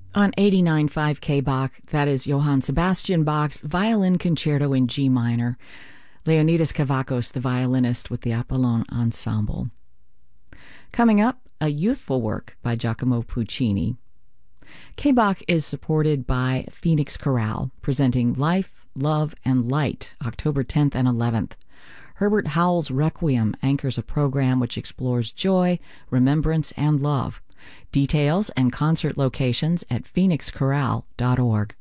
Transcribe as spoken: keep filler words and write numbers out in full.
On eighty-nine point five K Bach, that is Johann Sebastian Bach's Violin Concerto in G minor. Leonidas Kavakos, the violinist with the Apollon Ensemble. Coming up, a youthful work by Giacomo Puccini. K-Bach is supported by Phoenix Chorale, presenting Life, Love, and Light, October tenth and eleventh. Herbert Howell's Requiem anchors a program which explores joy, remembrance, and love. Details and concert locations at phoenix chorale dot org.